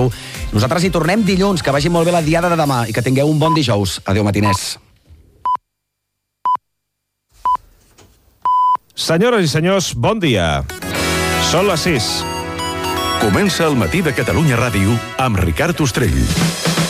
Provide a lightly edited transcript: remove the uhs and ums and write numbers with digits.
Ràdio. Nosaltres hi tornem dilluns. Que vagi molt bé la diada de demà i que tingueu un bon dijous. Adéu, matiners. Senyores i senyors, bon dia. Són les 6. Comença el matí de Catalunya Ràdio amb Ricard Ostrell.